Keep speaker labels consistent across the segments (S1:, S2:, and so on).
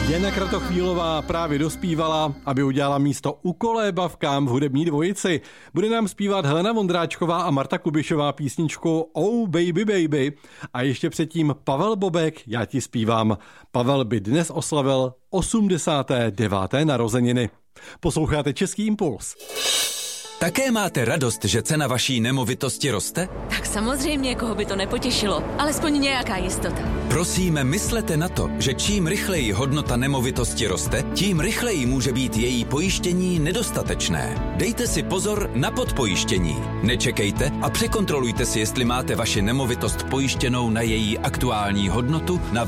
S1: Jana Kratochvílová právě dospívala, aby udělala místo u kolébavkám v hudební dvojici. Bude nám zpívat Helena Vondráčková a Marta Kubišová písničku Oh Baby Baby. A ještě předtím Pavel Bobek, Já ti zpívám. Pavel by dnes oslavil 89. narozeniny. Posloucháte Český impuls.
S2: Také máte radost, že cena vaší nemovitosti roste?
S3: Tak samozřejmě, koho by to nepotěšilo. Alespoň nějaká jistota.
S2: Prosíme, myslete na to, že čím rychleji hodnota nemovitosti roste, tím rychleji může být její pojištění nedostatečné. Dejte si pozor na podpojištění. Nečekejte a překontrolujte si, jestli máte vaši nemovitost pojištěnou na její aktuální hodnotu na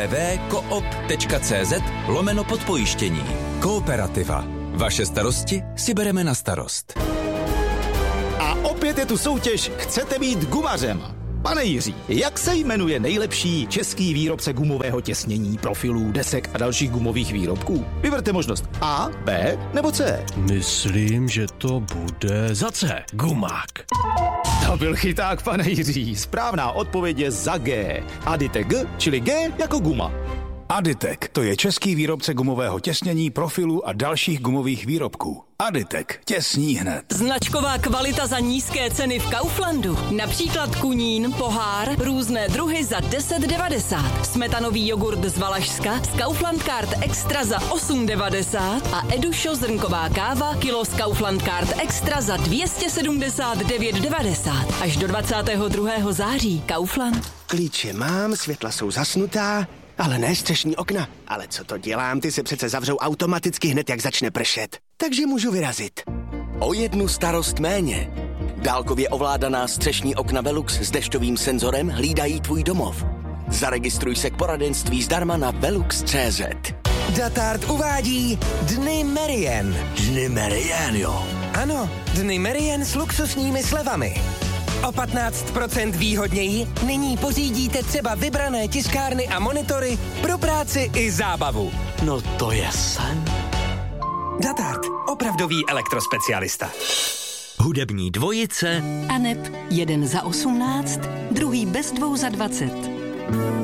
S2: www.koop.cz/podpojištění. Kooperativa. Vaše starosti si bereme na starost.
S4: A opět je tu soutěž Chcete být gumařem? Pane Jiří, jak se jmenuje nejlepší český výrobce gumového těsnění, profilů, desek a dalších gumových výrobků? Vyberte možnost A, B nebo C.
S5: Myslím, že to bude za C. Gumák.
S4: To byl chyták, pane Jiří. Správná odpověď je za G. Aditek G, čili G jako guma.
S6: Aditek, to je český výrobce gumového těsnění, profilů a dalších gumových výrobků. Aditek, těsní hned.
S7: Značková kvalita za nízké ceny v Kauflandu. Například kunín, pohár, různé druhy za 10,90. Smetanový jogurt z Valašska z Kaufland Card Extra za 8,90 a Edušo zrnková káva kilo z Kaufland Card Extra za 279,90. Až do 22. září. Kaufland.
S8: Klíče mám, světla jsou zasnutá, ale ne střešní okna. Ale co to dělám, ty se přece zavřou automaticky hned, jak začne pršet. Takže můžu vyrazit.
S9: O jednu starost méně. Dálkově ovládaná střešní okna Velux s dešťovým senzorem hlídají tvůj domov. Zaregistruj se k poradenství zdarma na velux.cz.
S10: Datard uvádí Dny Merien.
S9: Dny Merien, jo.
S10: Ano, Dny Merien s luxusními slevami. O 15% výhodněji nyní pořídíte třeba vybrané tiskárny a monitory pro práci i zábavu.
S9: No to je sen.
S10: Datard, opravdový elektrospecialista.
S2: Hudební dvojice
S7: Aneb, jeden za 18, druhý bez 2 za 20.